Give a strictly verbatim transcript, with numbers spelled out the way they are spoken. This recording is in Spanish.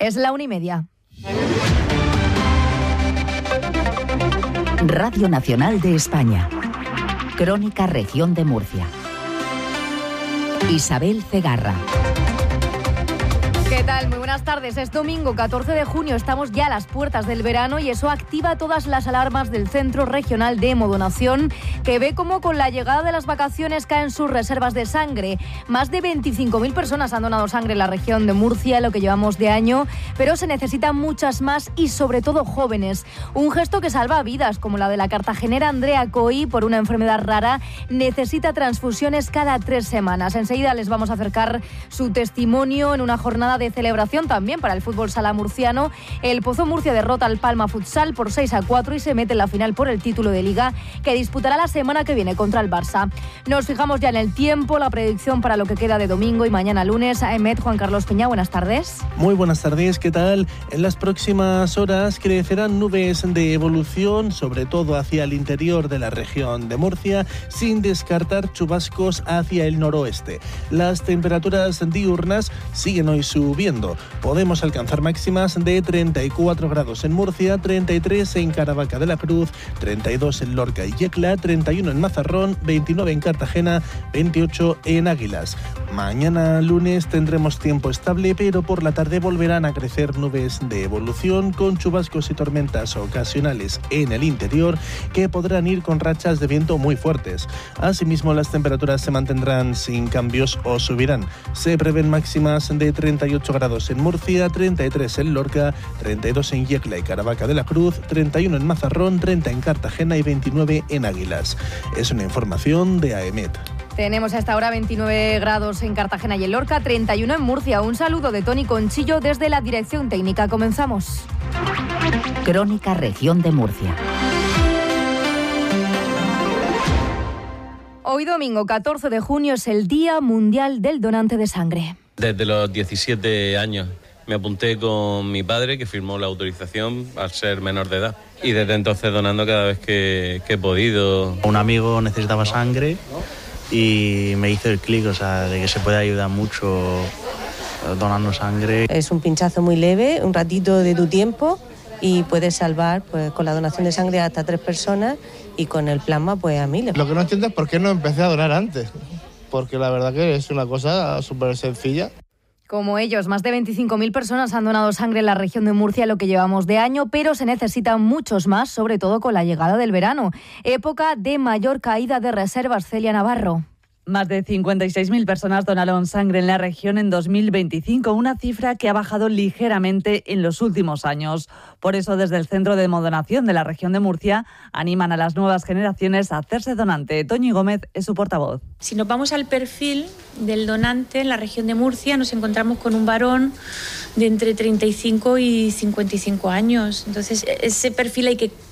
Es la una y media. Radio Nacional de España. Crónica Región de Murcia. Isabel Cegarra. ¿Qué tal? Muy buenas tardes. Es domingo catorce de junio, estamos ya a las puertas del verano y eso activa todas las alarmas del Centro Regional de Hemodonación, que ve cómo con la llegada de las vacaciones caen sus reservas de sangre. Más de veinticinco mil personas han donado sangre en la región de Murcia en lo que llevamos de año, pero se necesitan muchas más y sobre todo jóvenes. Un gesto que salva vidas, como la de la cartagenera Andrea Coy, por una enfermedad rara, necesita transfusiones cada tres semanas. Enseguida les vamos a acercar su testimonio en una jornada de celebración también para el fútbol sala murciano. El Pozo Murcia derrota al Palma Futsal por seis a cuatro y se mete en la final por el título de Liga, que disputará la semana que viene contra el Barça. Nos fijamos ya en el tiempo, la predicción para lo que queda de domingo y mañana lunes. A Emet, Juan Carlos Peña, buenas tardes. Muy buenas tardes, ¿qué tal? En las próximas horas crecerán nubes de evolución, sobre todo hacia el interior de la región de Murcia, sin descartar chubascos hacia el noroeste. Las temperaturas diurnas siguen hoy subiendo. Podemos alcanzar máximas de treinta y cuatro grados en Murcia, treinta y tres en Caravaca de la Cruz, treinta y dos en Lorca y Yecla, treinta y uno en Mazarrón, veintinueve en Cartagena, veintiocho en Águilas. Mañana lunes tendremos tiempo estable, pero por la tarde volverán a crecer nubes de evolución con chubascos y tormentas ocasionales en el interior que podrán ir con rachas de viento muy fuertes. Asimismo, las temperaturas se mantendrán sin cambios o subirán. Se prevén máximas de treinta y ocho grados en Murcia, treinta y tres en Lorca, treinta y dos en Yecla y Caravaca de la Cruz, treinta y uno en Mazarrón, treinta en Cartagena y veintinueve en Águilas. Es una información de AEMET. Tenemos hasta ahora veintinueve grados en Cartagena y en Lorca, treinta y uno en Murcia. Un saludo de Tony Conchillo desde la Dirección Técnica. Comenzamos. Crónica Región de Murcia. Hoy domingo catorce de junio es el Día Mundial del Donante de Sangre. Desde los diecisiete años me apunté con mi padre, que firmó la autorización al ser menor de edad. Y desde entonces donando cada vez que, que he podido. Un amigo necesitaba sangre y me hizo el clic, o sea, de que se puede ayudar mucho donando sangre. Es un pinchazo muy leve, un ratito de tu tiempo y puedes salvar, pues, con la donación de sangre hasta tres personas y con el plasma pues a miles. Lo que no entiendo es por qué no empecé a donar antes, porque la verdad que es una cosa súper sencilla. Como ellos, más de veinticinco mil personas han donado sangre en la región de Murcia lo que llevamos de año, pero se necesitan muchos más, sobre todo con la llegada del verano. Época de mayor caída de reservas. Celia Navarro. Más de cincuenta y seis mil personas donaron sangre en la región en dos mil veinticinco, una cifra que ha bajado ligeramente en los últimos años. Por eso, desde el Centro de Hemodonación de la región de Murcia, animan a las nuevas generaciones a hacerse donante. Toñi Gómez es su portavoz. Si nos vamos al perfil del donante en la región de Murcia, nos encontramos con un varón de entre treinta y cinco y cincuenta y cinco años. Entonces, ese perfil hay que